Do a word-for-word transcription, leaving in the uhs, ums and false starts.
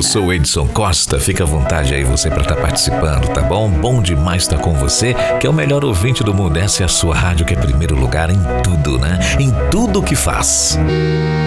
sou o Edson Costa, fica à vontade aí você para estar participando, tá bom? Bom demais estar com você, que é o melhor ouvinte do mundo. Essa é a sua rádio, que é primeiro lugar em tudo, né? Em tudo que faz.